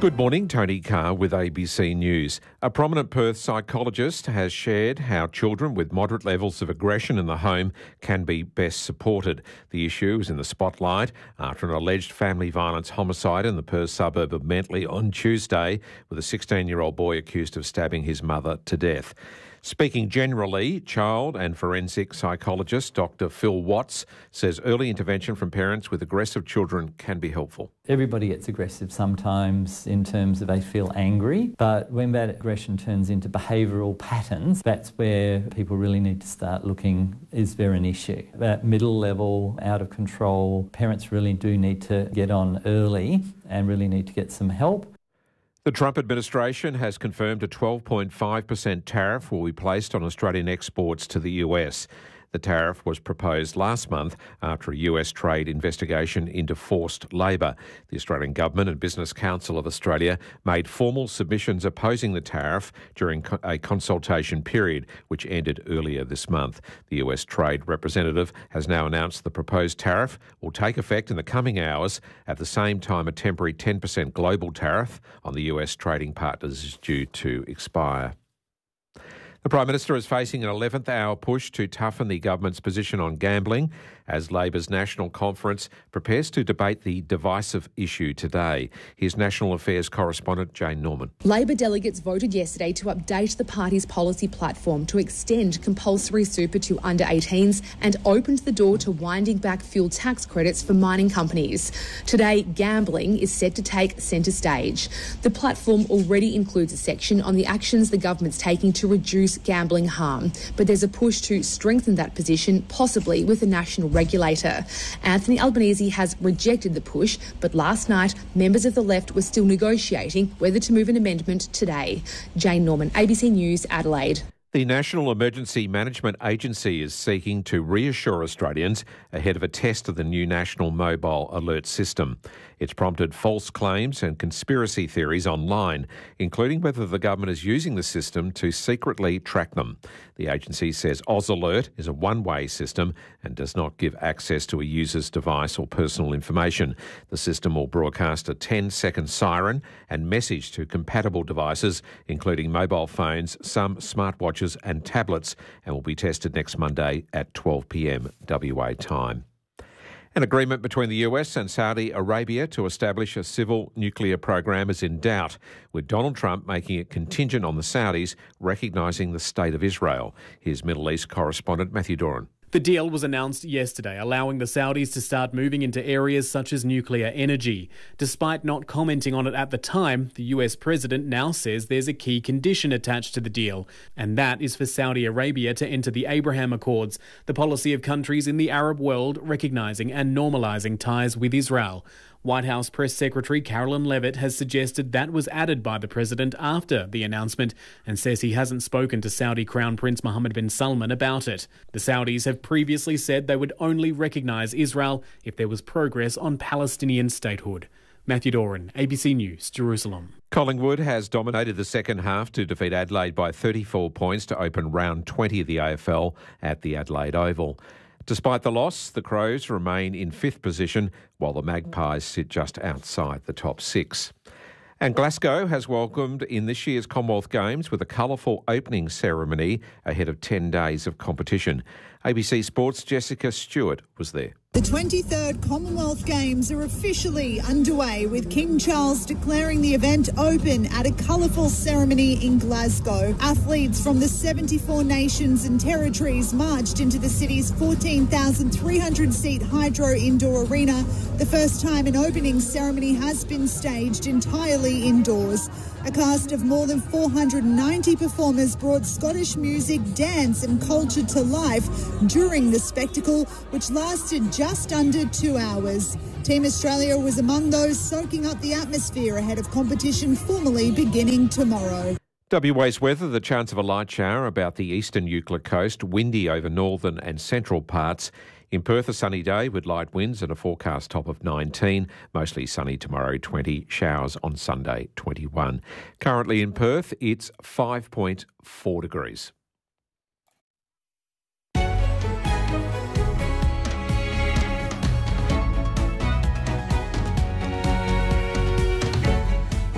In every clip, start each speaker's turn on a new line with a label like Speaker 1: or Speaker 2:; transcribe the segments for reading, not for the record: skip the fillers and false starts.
Speaker 1: Good morning, Tony Carr with ABC News. A prominent Perth psychologist has shared how children with moderate levels of aggression in the home can be best supported. The issue is in the spotlight after an alleged family violence homicide in the Perth suburb of Mentley on Tuesday, with a 16-year-old boy accused of stabbing his mother to death. Speaking generally, child and forensic psychologist Dr. Phil Watts says early intervention from parents with aggressive children can be helpful.
Speaker 2: Everybody gets aggressive sometimes in terms of they feel angry, but when that aggression turns into behavioural patterns, that's where people really need to start looking, is there an issue? That middle level, out of control, parents really do need to get on early and really need to get some help.
Speaker 1: The Trump administration has confirmed a 12.5% tariff will be placed on Australian exports to the US. The tariff was proposed last month after a US trade investigation into forced labour. The Australian Government and Business Council of Australia made formal submissions opposing the tariff during a consultation period, which ended earlier this month. The US Trade Representative has now announced the proposed tariff will take effect in the coming hours. At the same time, a temporary 10% global tariff on the US trading partners is due to expire. The Prime Minister is facing an 11th hour push to toughen the government's position on gambling as Labor's National Conference prepares to debate the divisive issue today. Here's National Affairs correspondent Jane Norman.
Speaker 3: Labor delegates voted yesterday to update the party's policy platform to extend compulsory super to under 18s and opened the door to winding back fuel tax credits for mining companies. Today, gambling is set to take centre stage. The platform already includes a section on the actions the government's taking to reduce gambling harm, but there's a push to strengthen that position, possibly with a national regulator. Anthony Albanese has rejected the push, but last night members of the left were still negotiating whether to move an amendment today. Jane Norman, ABC News, Adelaide.
Speaker 1: The National Emergency Management Agency is seeking to reassure Australians ahead of a test of the new National Mobile Alert System. It's prompted false claims and conspiracy theories online, including whether the government is using the system to secretly track them. The agency says Oz Alert is a one-way system and does not give access to a user's device or personal information. The system will broadcast a 10-second siren and message to compatible devices, including mobile phones, some smartwatches and tablets, and will be tested next Monday at 12 p.m. WA time. An agreement between the US and Saudi Arabia to establish a civil nuclear program is in doubt, with Donald Trump making it contingent on the Saudis recognising the State of Israel. Here's Middle East correspondent Matthew Doran.
Speaker 4: The deal was announced yesterday, allowing the Saudis to start moving into areas such as nuclear energy. Despite not commenting on it at the time, the US president now says there's a key condition attached to the deal, and that is for Saudi Arabia to enter the Abraham Accords, the policy of countries in the Arab world recognising and normalising ties with Israel. White House Press Secretary Carolyn Levitt has suggested that was added by the president after the announcement and says he hasn't spoken to Saudi Crown Prince Mohammed bin Salman about it. The Saudis have previously said they would only recognise Israel if there was progress on Palestinian statehood. Matthew Doran, ABC News, Jerusalem.
Speaker 1: Collingwood has dominated the second half to defeat Adelaide by 34 points to open round 20 of the AFL at the Adelaide Oval. Despite the loss, the Crows remain in fifth position, while the Magpies sit just outside the top six. And Glasgow has welcomed in this year's Commonwealth Games with a colourful opening ceremony ahead of 10 days of competition. ABC Sports' Jessica Stewart was there.
Speaker 5: The 23rd Commonwealth Games are officially underway, with King Charles declaring the event open at a colourful ceremony in Glasgow. Athletes from the 74 nations and territories marched into the city's 14,300-seat Hydro Indoor Arena. The first time an opening ceremony has been staged entirely indoors. A cast of more than 490 performers brought Scottish music, dance and culture to life during the spectacle, which lasted just under 2 hours. Team Australia was among those soaking up the atmosphere ahead of competition formally beginning tomorrow.
Speaker 1: WA's weather, the chance of a light shower about the eastern Euclid coast, windy over northern and central parts. In Perth, a sunny day with light winds and a forecast top of 19. Mostly sunny tomorrow, 20. Showers on Sunday, 21. Currently in Perth, it's 5.4 degrees.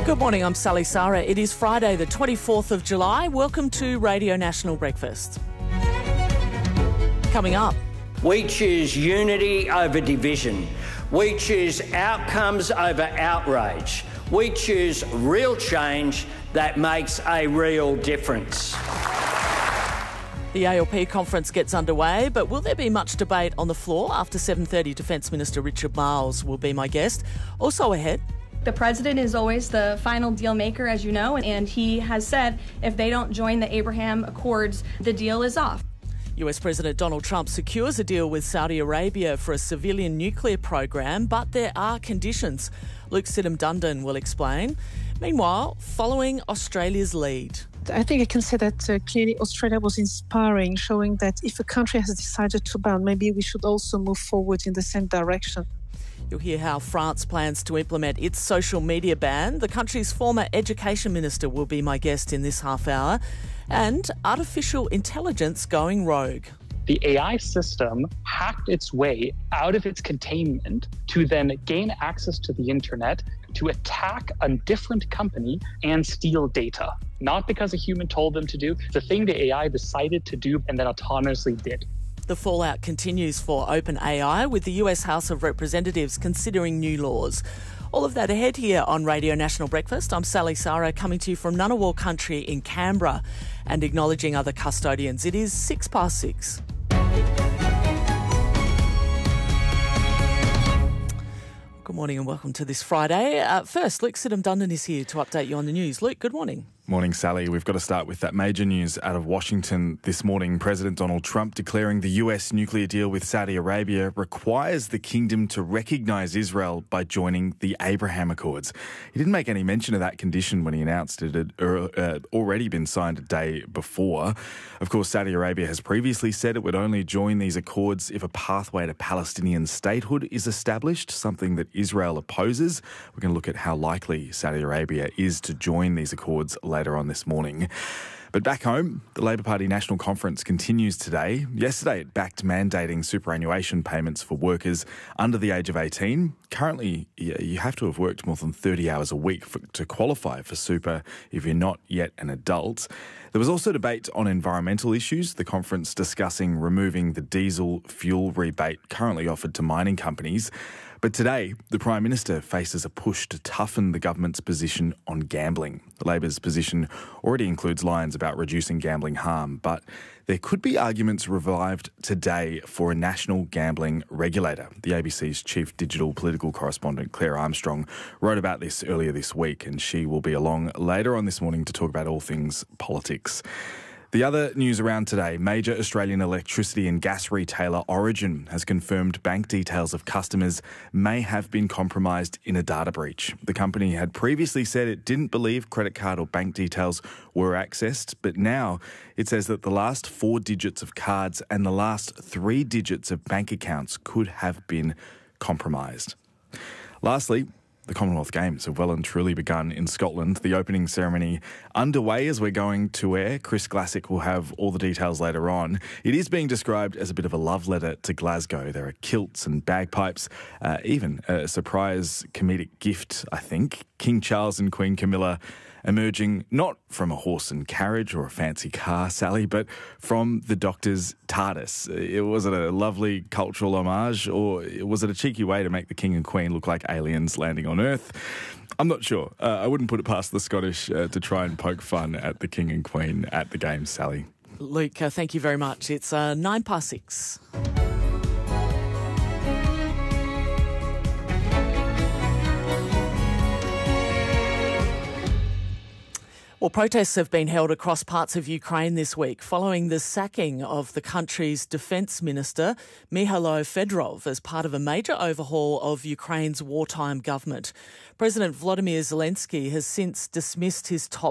Speaker 6: Good morning, I'm Sally Sara. It is Friday the 24th of July. Welcome to Radio National Breakfast. Coming up.
Speaker 7: We choose unity over division. We choose outcomes over outrage. We choose real change that makes a real difference.
Speaker 6: The ALP conference gets underway, but will there be much debate on the floor? After 7:30, Defence Minister Richard Marles will be my guest. Also ahead.
Speaker 8: The president is always the final deal maker, as you know, and he has said if they don't join the Abraham Accords, the deal is off.
Speaker 6: US President Donald Trump secures a deal with Saudi Arabia for a civilian nuclear program, but there are conditions. Luke Sidham-Dundon will explain. Meanwhile, following Australia's lead.
Speaker 9: I think I can say that clearly Australia was inspiring, showing that if a country has decided to ban, maybe we should also move forward in the same direction.
Speaker 6: You'll hear how France plans to implement its social media ban. The country's former education minister will be my guest in this half hour. And artificial intelligence going rogue.
Speaker 10: The AI system hacked its way out of its containment to then gain access to the internet to attack a different company and steal data. Not because a human told them to do, the thing the AI decided to do and then autonomously did.
Speaker 6: The fallout continues for OpenAI, with the US House of Representatives considering new laws. All of that ahead here on Radio National Breakfast. I'm Sally Sara, coming to you from Ngunnawal country in Canberra and acknowledging other custodians. It is 6:06. Good morning and welcome to this Friday. First, Luke Sidham-Dundon is here to update you on the news. Luke, good morning.
Speaker 11: Morning, Sally. We've got to start with that major news out of Washington this morning. President Donald Trump declaring the US nuclear deal with Saudi Arabia requires the kingdom to recognise Israel by joining the Abraham Accords. He didn't make any mention of that condition when he announced it had already been signed a day before. Of course, Saudi Arabia has previously said it would only join these accords if a pathway to Palestinian statehood is established, something that Israel opposes. We're going to look at how likely Saudi Arabia is to join these accords later on this morning. But back home, the Labor Party National Conference continues today. Yesterday, it backed mandating superannuation payments for workers under the age of 18. Currently, you have to have worked more than 30 hours a week to qualify for super if you're not yet an adult. There was also debate on environmental issues, the conference discussing removing the diesel fuel rebate currently offered to mining companies. But today, the Prime Minister faces a push to toughen the government's position on gambling. Labor's position already includes lines about reducing gambling harm, but there could be arguments revived today for a national gambling regulator. The ABC's chief digital political correspondent, Claire Armstrong, wrote about this earlier this week, and she will be along later on this morning to talk about all things politics. The other news around today, major Australian electricity and gas retailer Origin has confirmed bank details of customers may have been compromised in a data breach. The company had previously said it didn't believe credit card or bank details were accessed, but now it says that the last 4 digits of cards and the last 3 digits of bank accounts could have been compromised. Lastly, the Commonwealth Games have well and truly begun in Scotland. The opening ceremony underway as we're going to air. Chris Glassick will have all the details later on. It is being described as a bit of a love letter to Glasgow. There are kilts and bagpipes, even a surprise comedic gift, I think. King Charles and Queen Camilla emerging not from a horse and carriage or a fancy car, Sally, but from the Doctor's TARDIS. Was it a lovely cultural homage, or was it a cheeky way to make the King and Queen look like aliens landing on Earth? I'm not sure. I wouldn't put it past the Scottish to try and poke fun at the King and Queen at the Games, Sally.
Speaker 6: Luke, thank you very much. It's 6:09. Well, protests have been held across parts of Ukraine this week following the sacking of the country's defence minister, Myhailo Fedorov, as part of a major overhaul of Ukraine's wartime government. President Volodymyr Zelensky has since dismissed his top